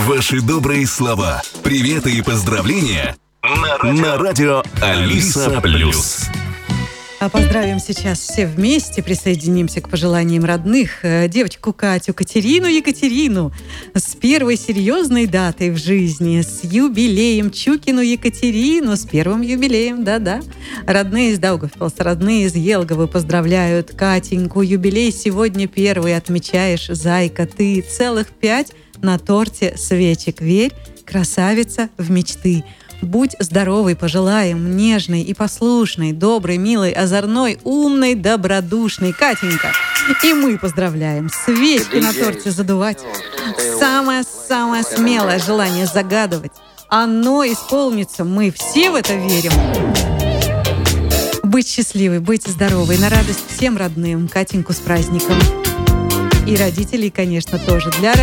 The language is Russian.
Ваши добрые слова, приветы и поздравления на радио Алиса Плюс. Поздравим сейчас все вместе, присоединимся к пожеланиям родных. Девочку Катю, Екатерину с первой серьезной датой в жизни, с юбилеем, Чукину Екатерину, с первым юбилеем, да-да. Родные из Даугавпилса, родные из Елговы поздравляют Катеньку. Юбилей сегодня первый отмечаешь, зайка, ты целых 5 на торте свечек. Верь, красавица в мечты. Будь здоровой, пожелаем, нежной и послушной, доброй, милой, озорной, умной, добродушной. Катенька, и мы поздравляем. Свечки на торте задувать. Самое-самое смелое желание загадывать. Оно исполнится. Мы все в это верим. Быть счастливой, быть здоровой. На радость всем родным. Катеньку с праздником. И родителей, конечно, тоже. Для